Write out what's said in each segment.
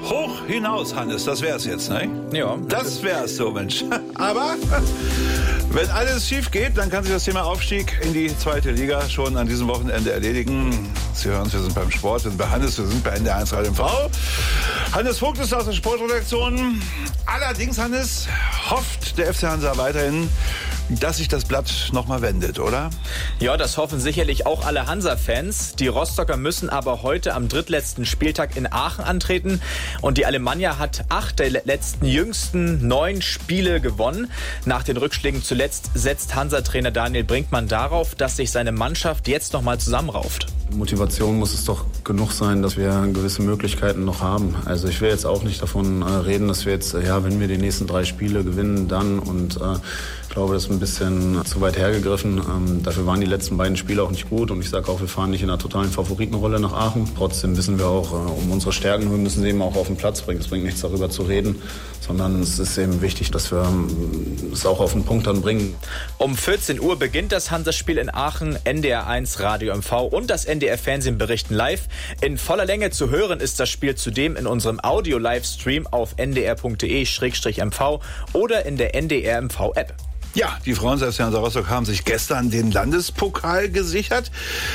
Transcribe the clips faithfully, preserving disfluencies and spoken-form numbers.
Hoch hinaus, Hannes, das wär's jetzt, ne? Ja. Das wär's so, Mensch. Aber wenn alles schief geht, dann kann sich das Thema Aufstieg in die zweite Liga schon an diesem Wochenende erledigen. Sie hören uns, wir sind beim Sport, wir sind bei Hannes, wir sind bei N D R eins Radio M V. Hannes Vogt ist aus der Sportredaktion. Allerdings, Hannes, hofft der F C Hansa weiterhin, dass sich das Blatt nochmal wendet, oder? Ja, das hoffen sicherlich auch alle Hansa-Fans. Die Rostocker müssen aber heute am drittletzten Spieltag in Aachen antreten. Und die Alemannia hat acht der letzten jüngsten neun Spiele gewonnen. Nach den Rückschlägen zuletzt setzt Hansa-Trainer Daniel Brinkmann darauf, dass sich seine Mannschaft jetzt nochmal zusammenrauft. Motivation muss es doch genug sein, dass wir gewisse Möglichkeiten noch haben. Also ich will jetzt auch nicht davon äh, reden, dass wir jetzt, äh, ja, wenn wir die nächsten drei Spiele gewinnen, dann und äh, ich glaube, das ist ein bisschen zu weit hergegriffen. Ähm, dafür waren die letzten beiden Spiele auch nicht gut und ich sage auch, wir fahren nicht in einer totalen Favoritenrolle nach Aachen. Trotzdem wissen wir auch, äh, um unsere Stärken, wir müssen sie eben auch auf den Platz bringen. Es bringt nichts darüber zu reden, sondern es ist eben wichtig, dass wir ähm, es auch auf den Punkt dann bringen. Um vierzehn Uhr beginnt das Hansa-Spiel in Aachen. N D R eins Radio M V und das N D R-Fernsehen berichten live. In voller Länge zu hören ist das Spiel zudem in unserem Audio-Livestream auf n d r punkt d e slash m v oder in der N D R M V-App. Ja, die Frauen des F C Hansa Rostock haben sich gestern den Landespokal gesichert.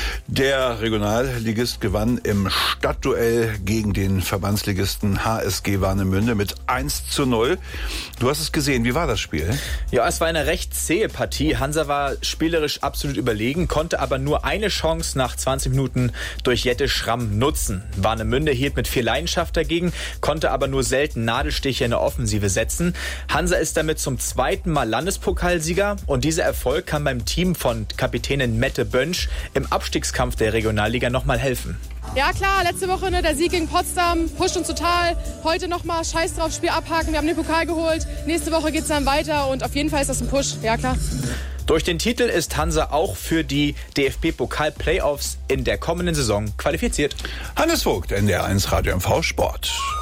Der Regionalligist gewann im Stadtduell gegen den Verbandsligisten H S G Warnemünde mit eins zu null. Du hast es gesehen, wie war das Spiel? Ja, es war eine recht zähe Partie. Hansa war spielerisch absolut überlegen, konnte aber nur eine Chance nach zwanzig Minuten durch Jette Schramm nutzen. Warnemünde hielt mit viel Leidenschaft dagegen, konnte aber nur selten Nadelstiche in der Offensive setzen. Hansa ist damit zum zweiten Mal Landespokal Sieger und dieser Erfolg kann beim Team von Kapitänin Mette Bönsch im Abstiegskampf der Regionalliga nochmal helfen. Ja klar, letzte Woche ne, der Sieg gegen Potsdam pusht uns total. Heute nochmal Scheiß drauf, Spiel abhaken, wir haben den Pokal geholt. Nächste Woche geht's dann weiter und auf jeden Fall ist das ein Push, ja klar. Durch den Titel ist Hansa auch für die D F B-Pokal-Playoffs in der kommenden Saison qualifiziert. Hannes Vogt, N D R eins Radio M V Sport.